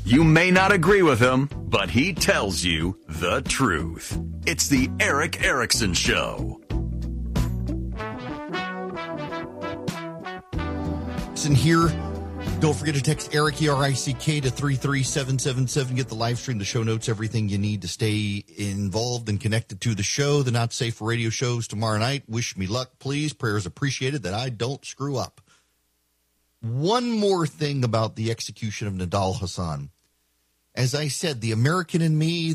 You may not agree with him, but he tells you the truth. It's the Erick Erickson Show. Listen here. Don't forget to text Eric, E-R-I-C-K, to 33777. Get the live stream, the show notes, everything you need to stay involved and connected to the show. The Not Safe for Radio shows tomorrow night. Wish me luck, please. Prayers appreciated that I don't screw up. One more thing about the execution of Nidal Hasan. As I said, the American in me,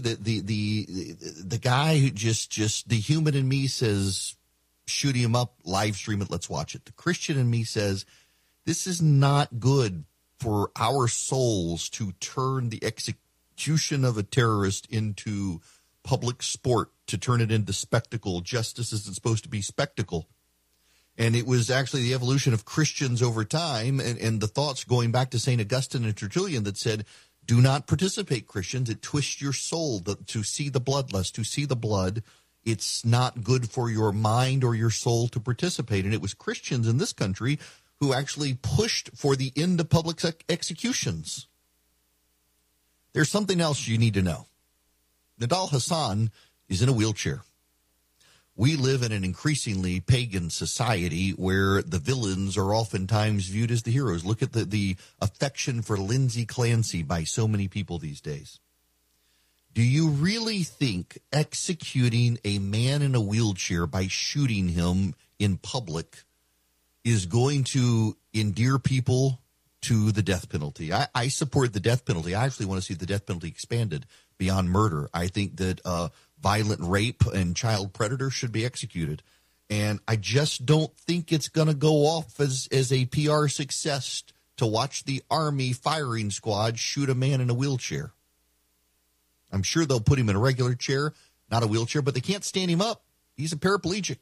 the guy who just the human in me says, shoot him up, live stream it, let's watch it. The Christian in me says, this is not good for our souls to turn the execution of a terrorist into public sport, to turn it into spectacle. Justice isn't supposed to be spectacle. And it was actually the evolution of Christians over time and the thoughts going back to St. Augustine and Tertullian that said, do not participate, Christians. It twists your soul to see the bloodlust, to see the blood. It's not good for your mind or your soul to participate. And it was Christians in this country who actually pushed for the end of public executions. There's something else you need to know. Nidal Hasan is in a wheelchair. We live in an increasingly pagan society where the villains are oftentimes viewed as the heroes. Look at the affection for Lindsay Clancy by so many people these days. Do you really think executing a man in a wheelchair by shooting him in public is going to endear people to the death penalty? I support the death penalty. I actually want to see the death penalty expanded beyond murder. I think that violent rape and child predator should be executed. And I just don't think it's going to go off as a PR success to watch the Army firing squad shoot a man in a wheelchair. I'm sure they'll put him in a regular chair, not a wheelchair, but they can't stand him up. He's a paraplegic.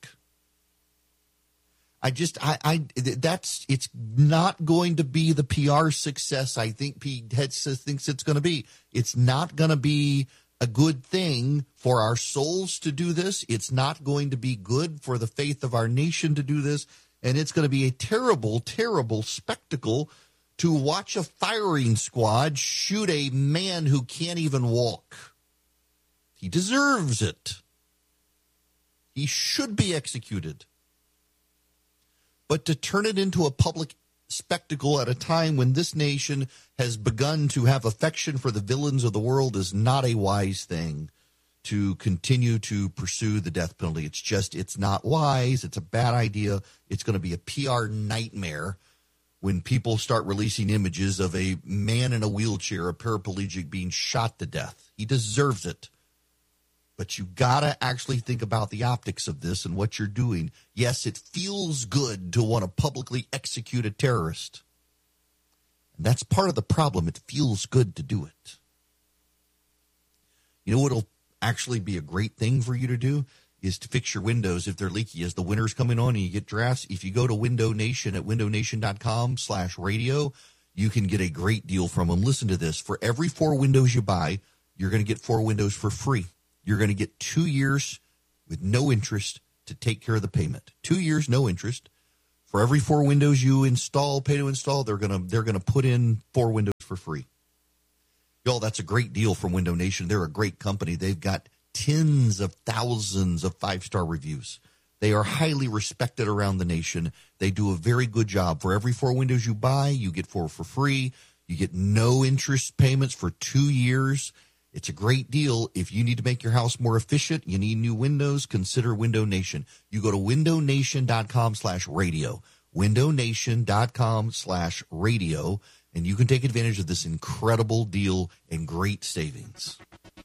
It's not going to be the PR success I think Pete Hegseth thinks it's going to be. It's not going to be a good thing for our souls to do this. It's not going to be good for the faith of our nation to do this. And it's going to be a terrible, terrible spectacle to watch a firing squad shoot a man who can't even walk. He deserves it. He should be executed. But to turn it into a public spectacle at a time when this nation has begun to have affection for the villains of the world is not a wise thing to continue to pursue the death penalty. It's not wise. It's a bad idea. It's going to be a PR nightmare when people start releasing images of a man in a wheelchair, a paraplegic, being shot to death. He deserves it. But you got to actually think about the optics of this and what you're doing. Yes, it feels good to want to publicly execute a terrorist. And that's part of the problem. It feels good to do it. You know what'll actually be a great thing for you to do is to fix your windows if they're leaky. As the winter's coming on and you get drafts, if you go to Window Nation at windownation.com/radio, you can get a great deal from them. Listen to this. For every 4 windows you buy, you're going to get 4 windows for free. You're going to get 2 years with no interest to take care of the payment. 2 years, no interest. For every 4 windows you install, pay to install, they're going to put in 4 windows for free. Y'all, that's a great deal from Window Nation. They're a great company. They've got tens of thousands of 5-star reviews. They are highly respected around the nation. They do a very good job. For every 4 windows you buy, you get 4 for free. You get no interest payments for 2 years. It's a great deal. If you need to make your house more efficient, you need new windows, consider Window Nation. You go to windownation.com/radio, windownation.com/radio, and you can take advantage of this incredible deal and great savings.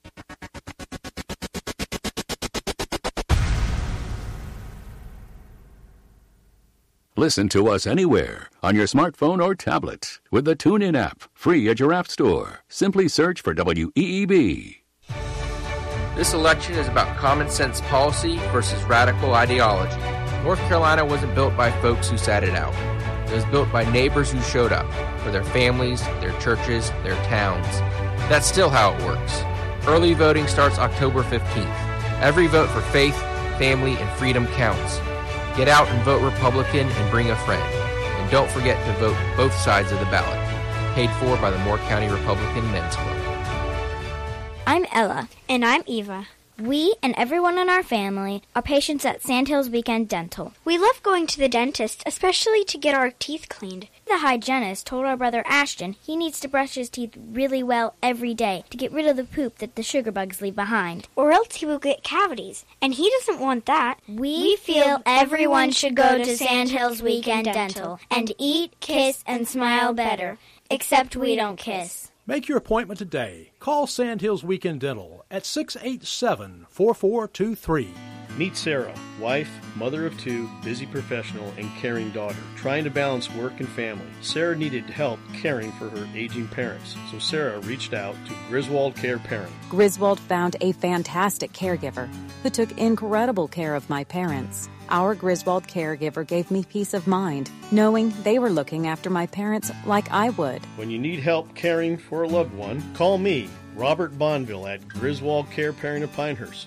Listen to us anywhere on your smartphone or tablet with the TuneIn app, free at your app store. Simply search for WEEB. This election is about common sense policy versus radical ideology. North Carolina wasn't built by folks who sat it out. It was built by neighbors who showed up for their families, their churches, their towns. That's still how it works. Early voting starts October 15th. Every vote for faith, family, and freedom counts. Get out and vote Republican and bring a friend. And don't forget to vote both sides of the ballot. paid for by the Moore County Republican Men's Club. I'm Ella. And I'm Eva. We and everyone in our family are patients at Sandhills Weekend Dental. We love going to the dentist, especially to get our teeth cleaned. The hygienist told our brother Ashton he needs to brush his teeth really well every day to get rid of the poop that the sugar bugs leave behind. Or else he will get cavities, and he doesn't want that. We feel everyone should go to Sandhills Weekend Dental and eat, kiss, and smile better. Except we don't kiss. Make your appointment today. Call Sandhills Weekend Dental at 687-4423. Meet Sarah, wife, mother of two, busy professional, and caring daughter, trying to balance work and family. Sarah needed help caring for her aging parents, so Sarah reached out to Griswold Care Parenting. Griswold found a fantastic caregiver who took incredible care of my parents. Our Griswold caregiver gave me peace of mind, knowing they were looking after my parents like I would. When you need help caring for a loved one, call me, Robert Bonville, at Griswold Care Parenting of Pinehurst,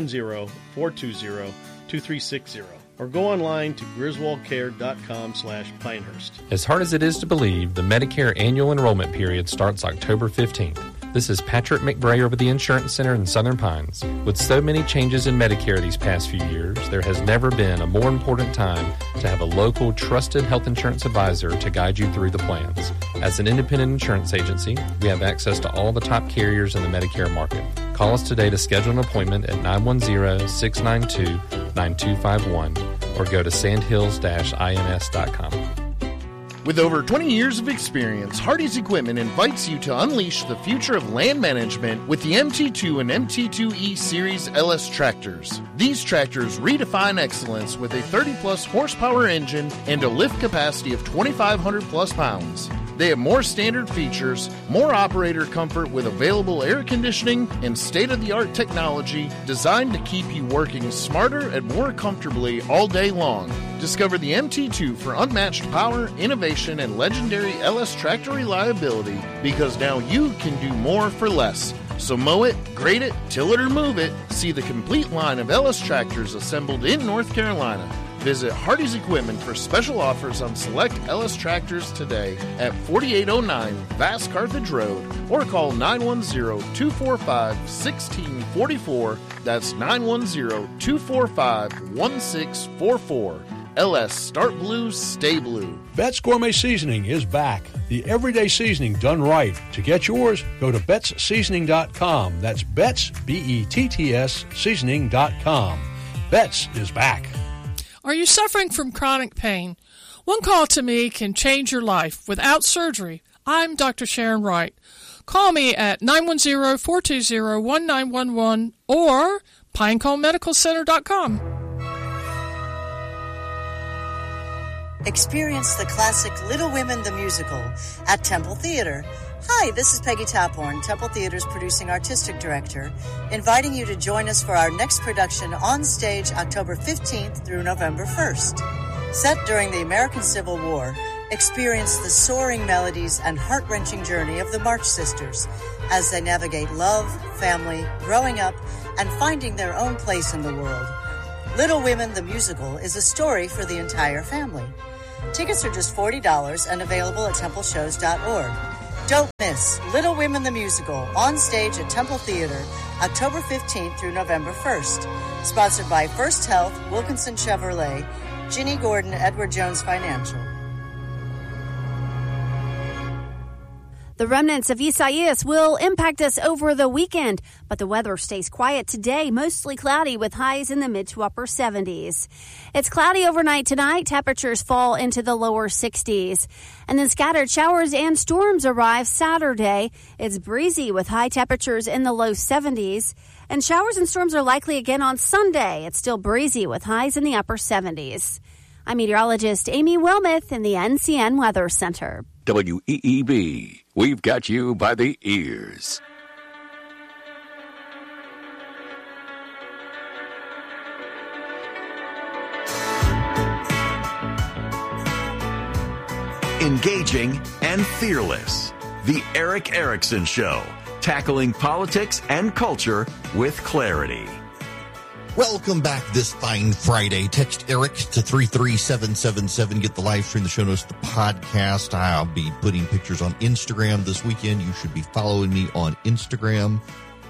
910-420-2360. Or go online to griswoldcare.com/Pinehurst. As hard as it is to believe, the Medicare annual enrollment period starts October 15th. This is Patrick McBrayer with the Insurance Center in Southern Pines. With so many changes in Medicare these past few years, there has never been a more important time to have a local, trusted health insurance advisor to guide you through the plans. As an independent insurance agency, we have access to all the top carriers in the Medicare market. Call us today to schedule an appointment at 910-692-9251 or go to sandhills-ins.com. With over 20 years of experience, Hardy's Equipment invites you to unleash the future of land management with the MT2 and MT2E Series LS tractors. These tractors redefine excellence with a 30-plus horsepower engine and a lift capacity of 2,500-plus pounds. They have more standard features, more operator comfort with available air conditioning and state-of-the-art technology designed to keep you working smarter and more comfortably all day long. Discover the MT2 for unmatched power, innovation, and legendary LS tractor reliability, because now you can do more for less. So mow it, grade it, till it or move it. See the complete line of LS tractors assembled in North Carolina. Visit Hardy's Equipment for special offers on select LS tractors today at 4809 Vast Carthage Road, or call 910-245-1644. That's 910-245-1644. LS, start blue, stay blue. Betts Gourmet Seasoning is back. The everyday seasoning done right. To get yours, go to BettsSeasoning.com. That's Betts, B-E-T-T-S, seasoning.com. Betts is back. Are you suffering from chronic pain? One call to me can change your life without surgery. I'm Dr. Sharon Wright. Call me at 910-420-1911 or PineConeMedicalCenter.com. Experience the classic Little Women the Musical at Temple Theater. Hi, this is Peggy Taphorn, Temple Theater's producing artistic director, inviting you to join us for our next production on stage October 15th through November 1st. Set during the American Civil War, experience the soaring melodies and heart-wrenching journey of the March Sisters as they navigate love, family, growing up, and finding their own place in the world. Little Women the Musical is a story for the entire family. Tickets are just $40 and available at templeshows.org. Don't miss Little Women the Musical on stage at Temple Theater October 15th through November 1st. Sponsored by First Health, Wilkinson Chevrolet, Ginny Gordon, Edward Jones Financial. The remnants of Isaias will impact us over the weekend, but the weather stays quiet today, mostly cloudy with highs in the mid to upper 70s. It's cloudy overnight tonight. Temperatures fall into the lower 60s. And then scattered showers and storms arrive Saturday. It's breezy with high temperatures in the low 70s. And showers and storms are likely again on Sunday. It's still breezy with highs in the upper 70s. I'm meteorologist Amy Wilmoth in the NCN Weather Center. WEEB, we've got you by the ears. Engaging and fearless. The Eric Erickson Show, tackling politics and culture with clarity. Welcome back this fine Friday. Text Eric to 33777. Get the live stream, the show notes, the podcast. I'll be putting pictures on Instagram this weekend. You should be following me on Instagram.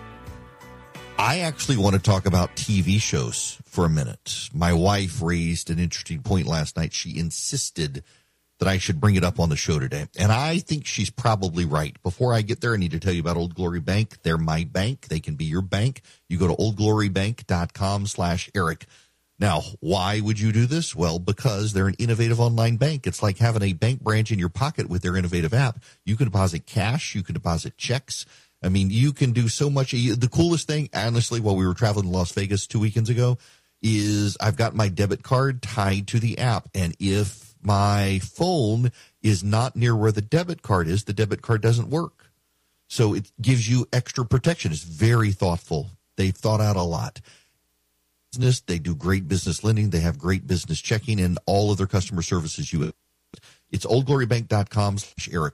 I actually want to talk about TV shows for a minute. My wife raised an interesting point last night. She insisted that I should bring it up on the show today. And I think she's probably right. Before I get there, I need to tell you about Old Glory Bank. They're my bank. They can be your bank. You go to oldglorybank.com/Eric. Now, why would you do this? Well, because they're an innovative online bank. It's like having a bank branch in your pocket with their innovative app. You can deposit cash. You can deposit checks. I mean, you can do so much. The coolest thing, honestly, while we were traveling to Las Vegas 2 weekends ago, is I've got my debit card tied to the app. And if my phone is not near where the debit card is, the debit card doesn't work. So it gives you extra protection. It's very thoughtful. They've thought out a lot. Business, they do great business lending. They have great business checking and all of their customer services. It's oldglorybank.com/Eric,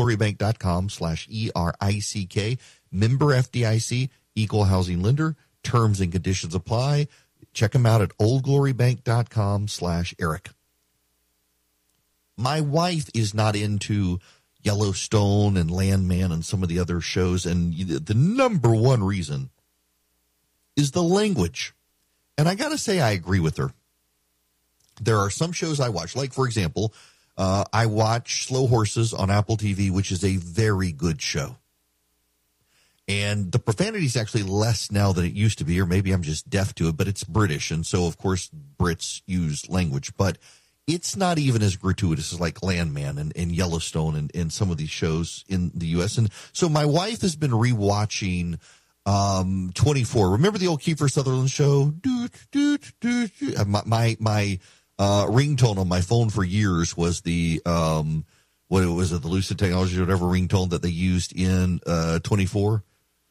oldglorybank.com/ERICK, member FDIC, equal housing lender. Terms and conditions apply. Check them out at oldglorybank.com/Eric. My wife is not into Yellowstone and Landman and some of the other shows, and the number one reason is the language. And I got to say, I agree with her. There are some shows I watch, like, for example, I watch Slow Horses on Apple TV, which is a very good show. And the profanity is actually less now than it used to be, or maybe I'm just deaf to it, but it's British, and so, of course, Brits use language. But it's not even as gratuitous as like Landman and Yellowstone and some of these shows in the U.S. And so my wife has been rewatching 24. Remember the old Kiefer Sutherland show? My ringtone on my phone for years was the the Lucid Technology or whatever ringtone that they used in 24.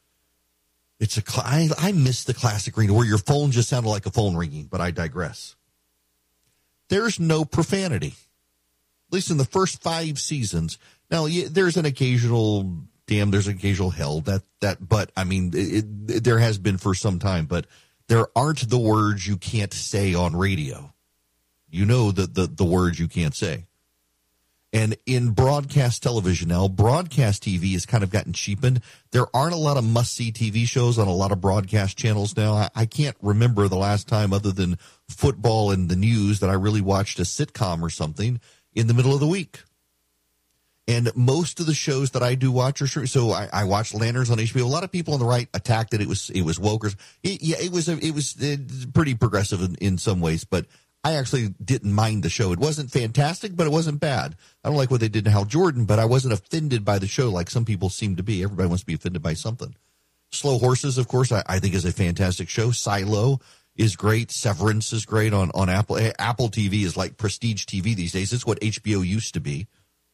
I miss the classic ringtone where your phone just sounded like a phone ringing, but I digress. There's no profanity, at least in the first 5 seasons. Now, there's an occasional there's an occasional hell but I mean, there has been for some time, but there aren't the words you can't say on radio. You know, the words you can't say. And in broadcast television now, broadcast TV has kind of gotten cheapened. There aren't a lot of must-see TV shows on a lot of broadcast channels now. I can't remember the last time, other than football and the news, that I really watched a sitcom or something in the middle of the week. And most of the shows that I do watch are so I watched Lanterns on HBO. A lot of people on the right attacked it. It was woke. It was pretty progressive in some ways, but I actually didn't mind the show. It wasn't fantastic, but it wasn't bad. I don't like what they did to Hal Jordan, but I wasn't offended by the show like some people seem to be. Everybody wants to be offended by something. Slow Horses, of course, I think is a fantastic show. Silo is great. Severance is great on Apple. Apple TV is like prestige TV these days. It's what HBO used to be.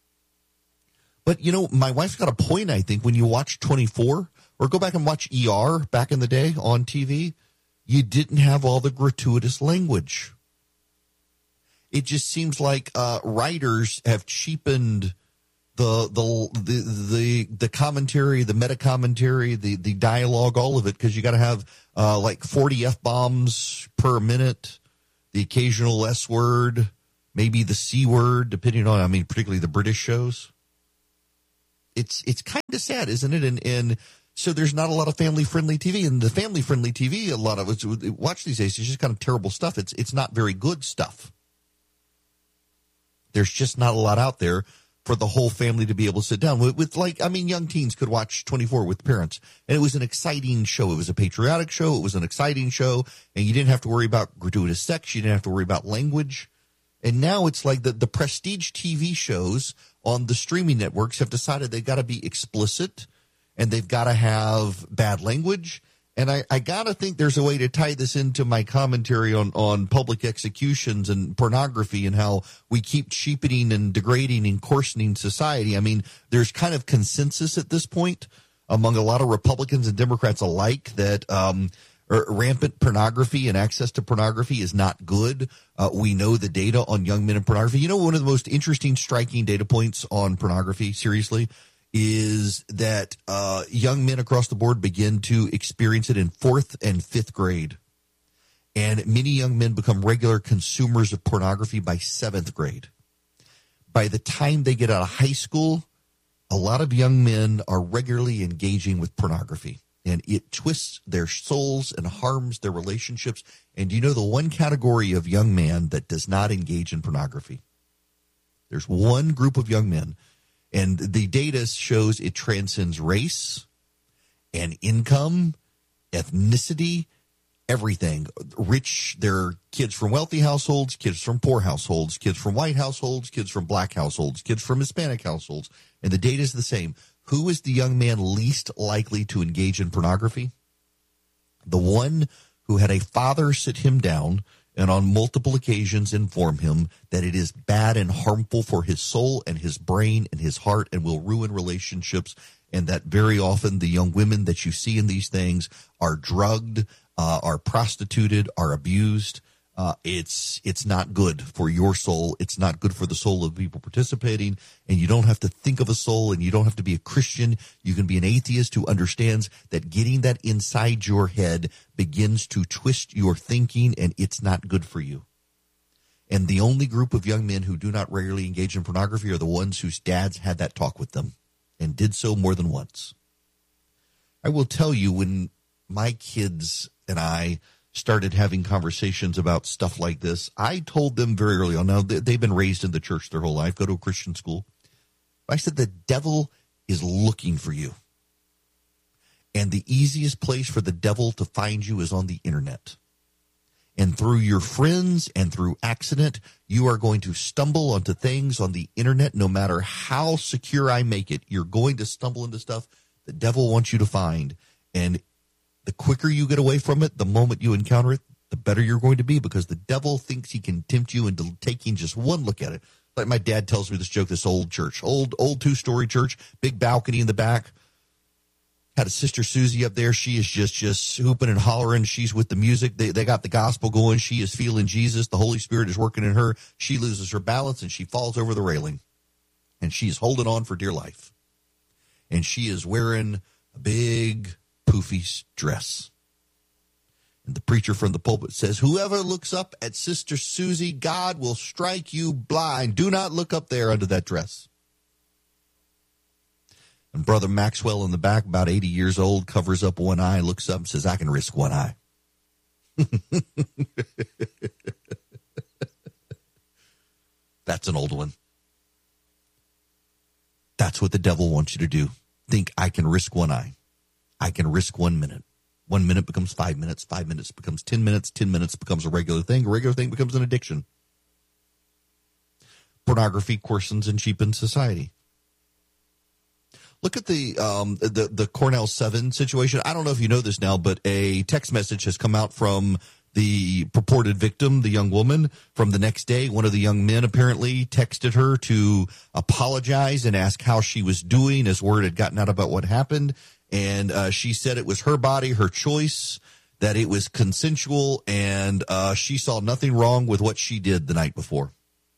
But, you know, my wife's got a point, I think, when you watch 24 or go back and watch ER back in the day on TV, you didn't have all the gratuitous language. It just seems like writers have cheapened the commentary, the meta commentary, the dialogue, all of it, because you got to have like 40 F-bombs per minute, the occasional S word, maybe the C word, depending on, particularly the British shows. It's kind of sad, isn't it? And so there's not a lot of family-friendly TV, and the family-friendly TV, a lot of it, watch these days, it's just kind of terrible stuff. It's not very good stuff. There's just not a lot out there for the whole family to be able to sit down with young teens could watch 24 with parents. And it was an exciting show. It was a patriotic show. It was an exciting show. And you didn't have to worry about gratuitous sex. You didn't have to worry about language. And now it's like the prestige TV shows on the streaming networks have decided they've got to be explicit and they've got to have bad language. And I got to think there's a way to tie this into my commentary on public executions and pornography and how we keep cheapening and degrading and coarsening society. There's kind of consensus at this point among a lot of Republicans and Democrats alike that rampant pornography and access to pornography is not good. We know the data on young men and pornography. You know, one of the most interesting, striking data points on pornography, seriously, is that young men across the board begin to experience it in 4th and 5th grade. And many young men become regular consumers of pornography by 7th grade. By the time they get out of high school, a lot of young men are regularly engaging with pornography. And it twists their souls and harms their relationships. And you know the one category of young man that does not engage in pornography? There's one group of young men, and the data shows it transcends race and income, ethnicity, everything. Rich, there are kids from wealthy households, kids from poor households, kids from white households, kids from black households, kids from Hispanic households. And the data is the same. Who is the young man least likely to engage in pornography? The one who had a father sit him down and on multiple occasions inform him that it is bad and harmful for his soul and his brain and his heart and will ruin relationships, and that very often the young women that you see in these things are drugged, are prostituted, are abused. It's not good for your soul. It's not good for the soul of people participating. And you don't have to think of a soul, and you don't have to be a Christian. You can be an atheist who understands that getting that inside your head begins to twist your thinking, and it's not good for you. And the only group of young men who do not regularly engage in pornography are the ones whose dads had that talk with them and did so more than once. I will tell you, when my kids and I started having conversations about stuff like this, I told them very early on. Now, they've been raised in the church their whole life, go to a Christian school. I said, the devil is looking for you. And the easiest place for the devil to find you is on the internet. And through your friends and through accident, you are going to stumble onto things on the internet. No matter how secure I make it, you're going to stumble into stuff the devil wants you to find. And the quicker you get away from it, the moment you encounter it, the better you're going to be, because the devil thinks he can tempt you into taking just one look at it. Like my dad tells me this joke, this old church, old 2-story church, big balcony in the back. Had a sister Susie up there. She is just hooping and hollering. She's with the music. They got the gospel going. She is feeling Jesus. The Holy Spirit is working in her. She loses her balance and she falls over the railing. And she's holding on for dear life. And she is wearing a big poofy dress. And the preacher from the pulpit says, whoever looks up at Sister Susie, God will strike you blind. Do not look up there under that dress. And Brother Maxwell in the back, about 80 years old, covers up one eye, looks up and says, I can risk one eye. That's an old one. That's what the devil wants you to do. Think, I can risk one eye. I can risk 1 minute. 1 minute becomes 5 minutes. 5 minutes becomes 10 minutes. 10 minutes becomes a regular thing. A regular thing becomes an addiction. Pornography coarsens and cheapens society. Look at the Cornell 7 situation. I don't know if you know this now, but a text message has come out from the purported victim, the young woman, from the next day. One of the young men apparently texted her to apologize and ask how she was doing, as word had gotten out about what happened. And she said it was her body, her choice, that it was consensual, and she saw nothing wrong with what she did the night before.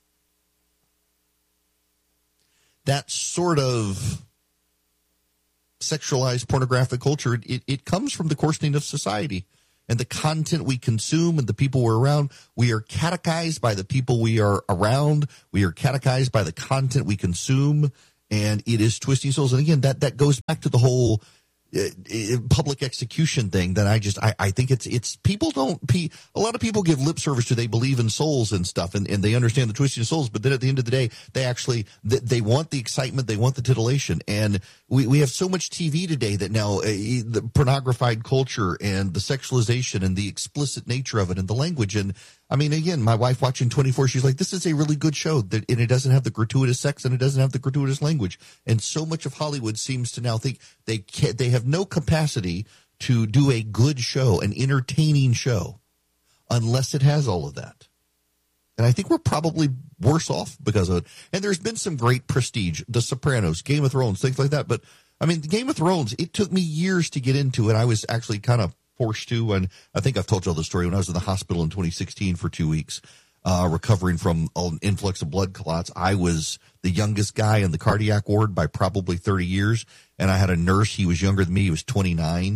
That sort of sexualized pornographic culture, it comes from the coarsening of society and the content we consume and the people we're around. We are catechized by the people we are around. We are catechized by the content we consume, and it is twisting souls. And again, that goes back to the whole public execution thing that I think it's people a lot of people give lip service to, they believe in souls and stuff, and they understand the twisting of souls, but then at the end of the day, they actually they want the excitement, they want the titillation. And we have so much TV today that now the pornographied culture and the sexualization and the explicit nature of it and the language. And I mean, again, my wife watching 24, she's like, this is a really good show, and it doesn't have the gratuitous sex and it doesn't have the gratuitous language. And so much of Hollywood seems to now think they have no capacity to do a good show, an entertaining show, unless it has all of that. And I think we're probably worse off because of it. And there's been some great prestige, The Sopranos, Game of Thrones, things like that. But I mean, Game of Thrones, it took me years to get into it. I was actually kind of forced to, and I think I've told you all the story. When I was in the hospital in 2016 for 2 weeks, recovering from an influx of blood clots, I was the youngest guy in the cardiac ward by probably 30 years, and I had a nurse. He was younger than me. He was 29,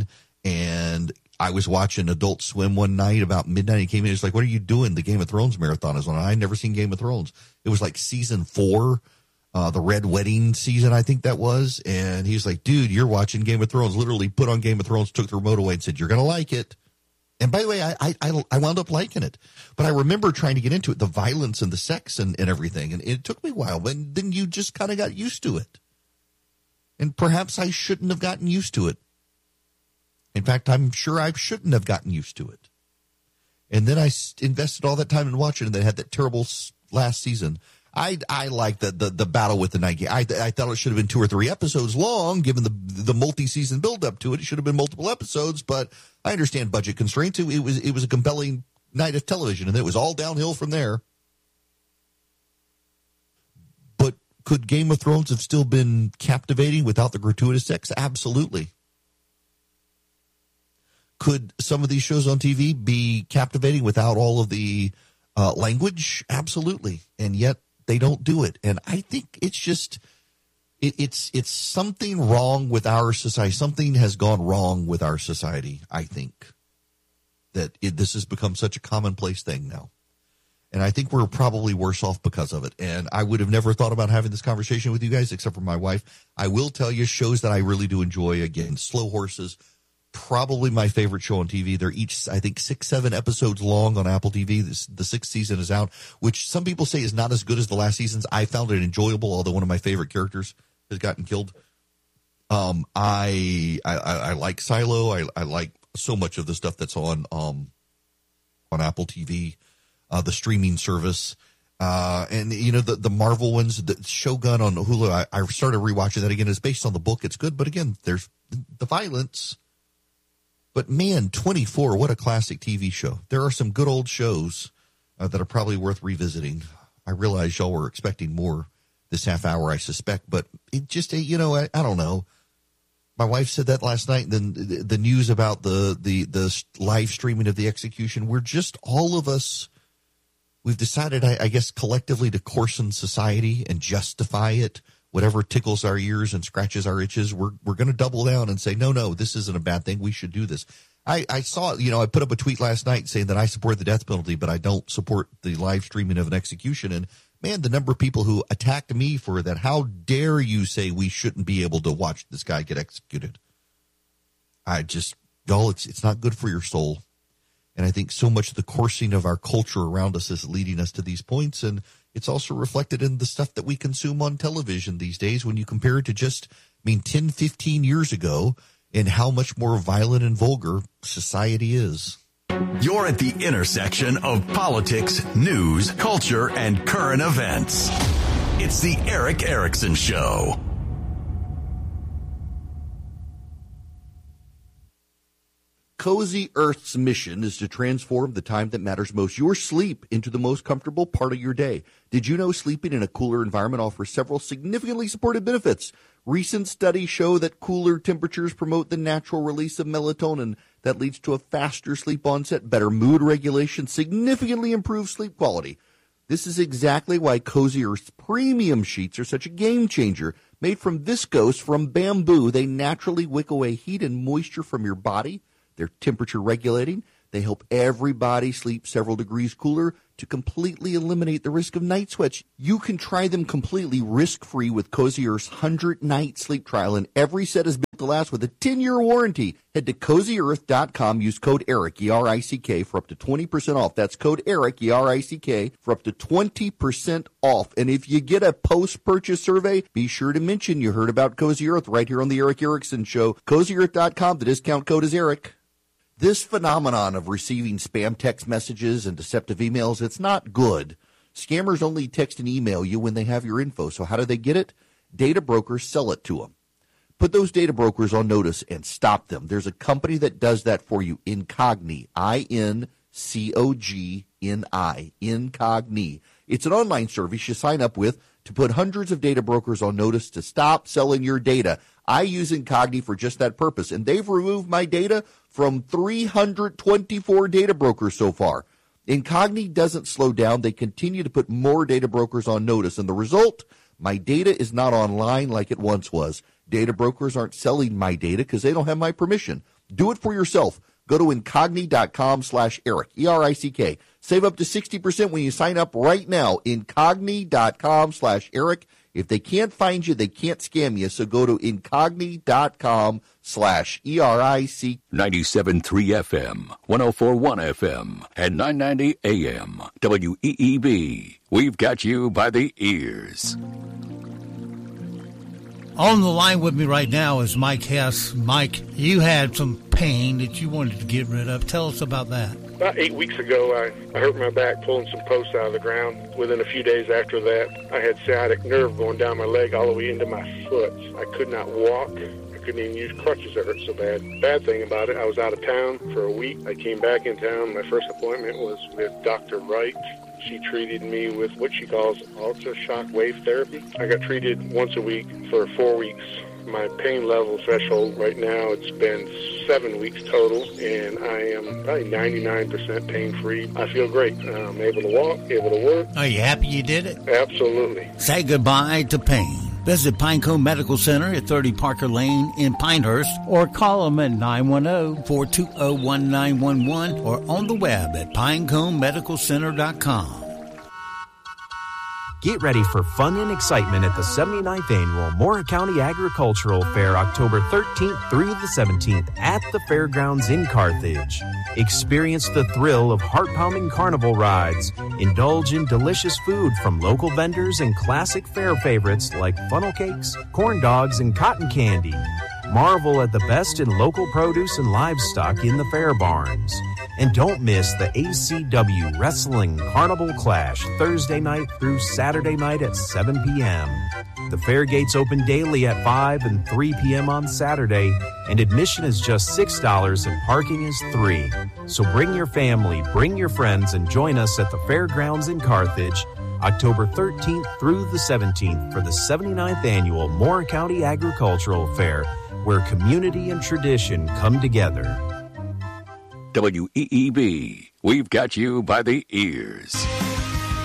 And I was watching Adult Swim one night about midnight. He came in. He's like, "What are you doing? The Game of Thrones marathon is on." I'd never seen Game of Thrones. It was like season 4, the Red Wedding season, I think that was. And he's like, "Dude, you're watching Game of Thrones." Literally put on Game of Thrones, took the remote away and said, "You're going to like it." And by the way, I wound up liking it. But I remember trying to get into it, the violence and the sex and everything. And it took me a while. But then you just kind of got used to it. And perhaps I shouldn't have gotten used to it. In fact, I'm sure I shouldn't have gotten used to it. And then I invested all that time in watching it and then had that terrible last season. I liked the battle with the Night King. I thought it should have been 2 or 3 episodes long, given the multi-season build-up to it. It should have been multiple episodes, but I understand budget constraints. It was a compelling night of television, and it was all downhill from there. But could Game of Thrones have still been captivating without the gratuitous sex? Absolutely. Could some of these shows on TV be captivating without all of the language? Absolutely. And yet they don't do it. And I think it's just, it's something wrong with our society. Something has gone wrong with our society, I think, that this has become such a commonplace thing now. And I think we're probably worse off because of it. And I would have never thought about having this conversation with you guys, except for my wife. I will tell you shows that I really do enjoy. Again, Slow Horses, probably my favorite show on TV. They're each, I think, 6-7 episodes long on Apple TV. The 6th season is out, which some people say is not as good as the last seasons. I found it enjoyable, although one of my favorite characters has gotten killed. I like Silo. I like so much of the stuff that's on Apple TV, the streaming service. And, you know, the Marvel ones, the Shogun on Hulu, I started rewatching that again. It's based on the book. It's good. But again, there's the violence. But man, 24, what a classic TV show. There are some good old shows that are probably worth revisiting. I realize y'all were expecting more this half hour, I suspect, but it just, you know, I don't know. My wife said that last night, and then the news about the live streaming of the execution. We're just, all of us, we've decided, I guess, collectively to coarsen society and justify it. Whatever tickles our ears and scratches our itches, we're going to double down and say, no, this isn't a bad thing. We should do this. I saw, you know, I put up a tweet last night saying that I support the death penalty, but I don't support the live streaming of an execution. And man, the number of people who attacked me for that. How dare you say we shouldn't be able to watch this guy get executed? Y'all, it's not good for your soul. And I think so much of the coursing of our culture around us is leading us to these points. And it's also reflected in the stuff that we consume on television these days when you compare it to just, 10, 15 years ago and how much more violent and vulgar society is. You're at the intersection of politics, news, culture, and current events. It's the Eric Erickson Show. Cozy Earth's mission is to transform the time that matters most, your sleep, into the most comfortable part of your day. Did you know sleeping in a cooler environment offers several significantly supported benefits? Recent studies show that cooler temperatures promote the natural release of melatonin that leads to a faster sleep onset, better mood regulation, significantly improved sleep quality. This is exactly why Cozy Earth's premium sheets are such a game changer. Made from viscose from bamboo, they naturally wick away heat and moisture from your body. They're temperature regulating. They help everybody sleep several degrees cooler to completely eliminate the risk of night sweats. You can try them completely risk-free with Cozy Earth's 100-night sleep trial, and every set is built to last with a 10-year warranty. Head to CozyEarth.com. Use code ERIC, E-R-I-C-K, for up to 20% off. That's code ERIC, E-R-I-C-K, for up to 20% off. And if you get a post-purchase survey, be sure to mention you heard about Cozy Earth right here on the Eric Erickson Show. CozyEarth.com. The discount code is ERIC. This phenomenon of receiving spam text messages and deceptive emails, it's not good. Scammers only text and email you when they have your info. So how do they get it? Data brokers sell it to them. Put those data brokers on notice and stop them. There's a company that does that for you, Incogni, I-N-C-O-G-N-I, Incogni. It's an online service you sign up with to put hundreds of data brokers on notice to stop selling your data. I use Incogni for just that purpose, and they've removed my data from 324 data brokers so far. Incogni doesn't slow down. They continue to put more data brokers on notice, and the result, my data is not online like it once was. Data brokers aren't selling my data because they don't have my permission. Do it for yourself. Go to incogni.com/Eric, E-R-I-C-K. Save up to 60% when you sign up right now, incogni.com/Eric. If they can't find you, they can't scam you, so go to incogni.com/ERIC. 97.3 FM, 104.1 FM, and 990 AM. WEEB. We've got you by the ears. On the line with me right now is Mike Hess. Mike, you had some pain that you wanted to get rid of. Tell us about that. About 8 weeks ago, I hurt my back pulling some posts out of the ground. Within a few days after that, I had sciatic nerve going down my leg all the way into my foot. I could not walk. I couldn't even use crutches. It hurt so bad. Bad thing about it, I was out of town for a week. I came back in town. My first appointment was with Dr. Wright. She treated me with what she calls ultra-shock wave therapy. I got treated once a week for 4 weeks. My pain level threshold right now, it's been 7 weeks total, and I am probably 99% pain-free. I feel great. I'm able to walk, able to work. Are you happy you did it? Absolutely. Say goodbye to pain. Visit Pinecone Medical Center at 30 Parker Lane in Pinehurst, or call them at 910-420-1911 or on the web at pineconemedicalcenter.com. Get ready for fun and excitement at the 79th Annual Mora County Agricultural Fair, October 13th through the 17th at the Fairgrounds in Carthage. Experience the thrill of heart-pounding carnival rides. Indulge in delicious food from local vendors and classic fair favorites like funnel cakes, corn dogs, and cotton candy. Marvel at the best in local produce and livestock in the fair barns. And don't miss the ACW Wrestling Carnival Clash Thursday night through Saturday night at 7 p.m. The fair gates open daily at 5 and 3 p.m. on Saturday, and admission is just $6 and parking is $3. So bring your family, bring your friends, and join us at the Fairgrounds in Carthage, October 13th through the 17th for the 79th Annual Mora County Agricultural Fair, where community and tradition come together. WEEB. We've got you by the ears.